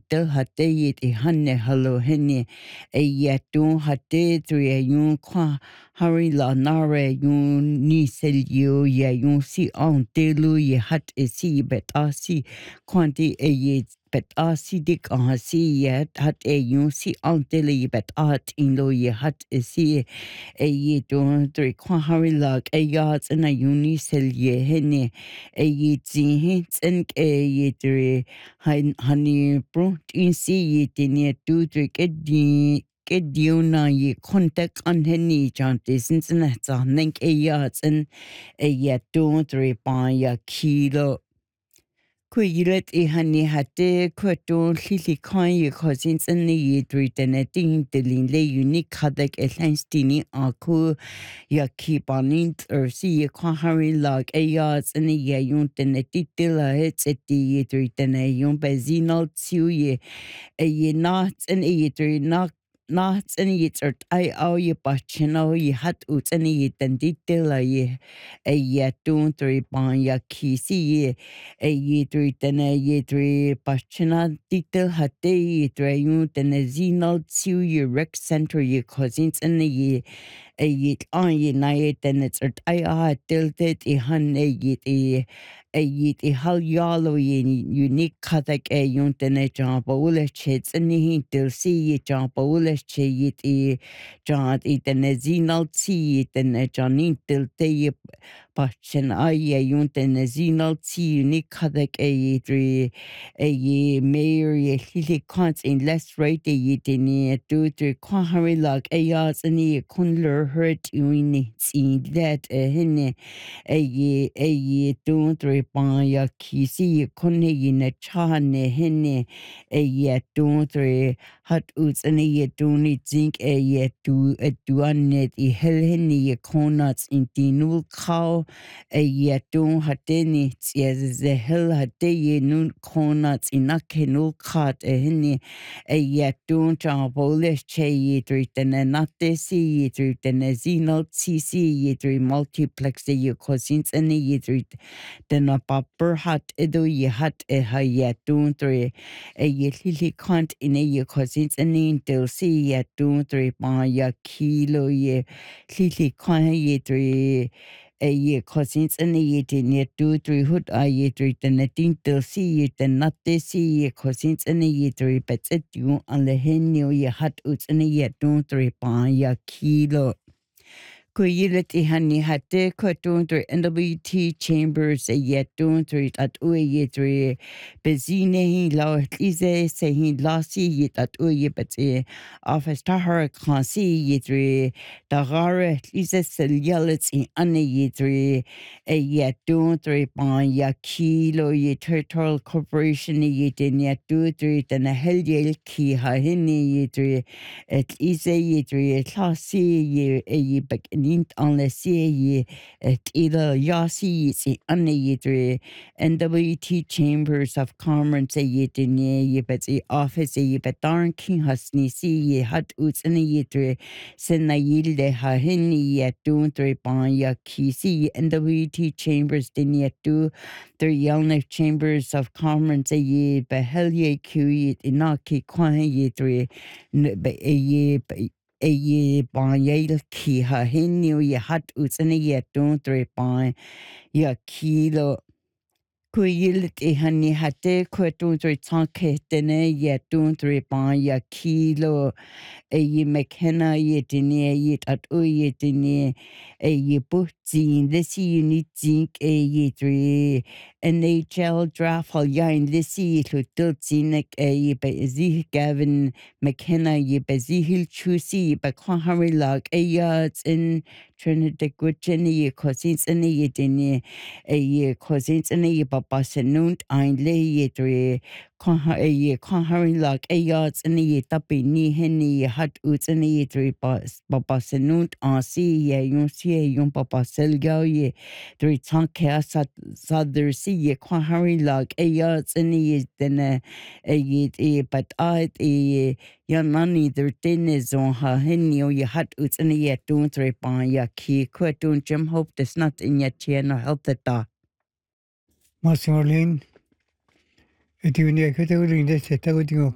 tel hatte yit I hanne hallo henne e yatun hatte three yun kwa hari la nare yun ni sel yo ya yun si on telu ye hat e si bet asi quanti e yit bet asi dik on si yet hat e yun si on telu bet at in lo ye hat e si e ye don three kwa hari lag e yards and a uni sel ye hene e ye zin hits and e ye three honey brought in see ye tin two three get diona ye contact on henny jante since na ta nink e yards and e ye don three by ya kilo Kuilet I hanni hatte kweton lili kanye cousins and the yidri deneting the linle unique hadek elhenstini aku ya keep on it or see a quahari log a yards and a yayun denetitilla hits at the yidri denayun bezinal tsuye a ye not and a yidri not and it's or I owe you bachino ye hat ut and ye denditilla ye a yatun three bon ya kisi ye e yidri tene yidri bachina titel hate yidri yun tene zinal tsu ye rec center ye cousins and the ye a yit on ye night and it's I tilted I han a yit I hal yalo ye unique katak a yun tene John Paulus chits and he till see ye John Paulus che yit I John I tene zinal tsi tene Johnin till te Bachin aye yun tene zinal tsi unique katak a yidri a ye mayor ye lili kants in less rate a yitini do to quahari lag a yards and ye kunler hurt uni tsi that a hene a ye don't repan ya kisi ye kunne yin a chane hene a ye don't re hat uts and ye don't think a ye do a duanet I hel hene ye konats in tinul cow a ye don't hateni yes the hell hate ye nun konats in a kenul kat a hene a ye don't polish che ye treaten and not the see ye treaten a zinal tc ye three multiplex ye cousins and ye treat then a popper hat edo ye hat a ha ye don't three a ye lily can't in a ye cousins and in till see ye don't three pa ya kilo ye lily can't ye three a ye cousins and a ye tin ye two three hood I ye three then a tin till see ye then not they see ye cousins and a ye three but it you on the hen ye hat uts and a ye don't three pa ya kilo Ko yilet I hani hatte ko dontor NWT Chambers a yet dontor at ue yetre bezine hi la lize se hi lasi yet at ue but office tahar kansi yetre dagare lize sel yelet I ane yetre a yet dontor ban ya kilo ye territorial corporation yet in yet dontor than a hel yel ki ha hini yetre et lize yetre lasi ye a ye back nint on the sea et either yasi si anayidre NWT Chambers of Commerce ye dinye ye bet the office ye betarn king hasni si ye hat uts anayidre sena yilde ha hini ye duntre ban ya kisi NWT Chambers dinye do the Yelnef Chambers of Commerce ye behel ye kui inaki kwan ye dre ye e ye ban ye ki ha hinu ye hat uts and ye don't three ban ya kilo Kuilit I hani hatte kwetu three tanke dene ye don't three ban ya kilo e ye mekena ye dine ye at o ye dine e ye butin this you need zinc e ye three NHL draft hol yain this ye to dilzinek e ye be zi Gavin McKenna ye be zi hil chusi be kwahari lag e yards in Trinidad Gutchen ye cousins and ye dine e ye cousins and ye papa senunt ein le ye three ye kwahari lag e yards and ye tapi ni heni ye hat uts and ye three papa senunt an si ye yun papa selgao ye three tanke sadder si ye kwahari lag e yards and ye dene ye but ye yanani der dene zon ha heni ye hat uts and ye don't three pan ya ki kwetun Jim hope that's not in yet chena help that da Marlene, et tu venais à que tu as